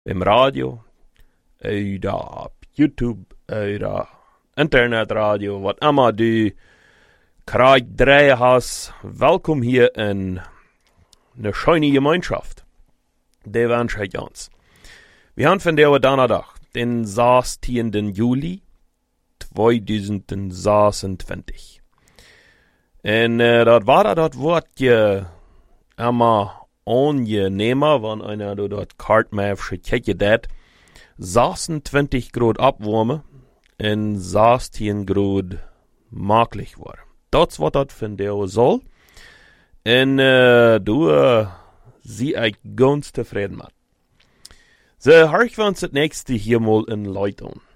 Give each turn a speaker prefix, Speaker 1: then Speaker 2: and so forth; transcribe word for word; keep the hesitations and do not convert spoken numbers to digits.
Speaker 1: im Radio, oder op YouTube, oder internetradio, wat immer du krijgt draaien hast. Welkom hier in eine schöne Gemeinschaft. Der wünsche ich uns. Wir haben von der Donnerstag, den sechzehnten Juli zweitausendsechsundzwanzig. Und äh, das war das Wort je immer angenehmer, wenn einer dort Kartmap gekickt hat. sechsundzwanzig Grad abwärme und sechzehn Grad möglich war. Das was das von der soll. Und äh, du äh, sie ich ganz zufrieden mit. So, höre ich uns das nächste hier mal in Leitung.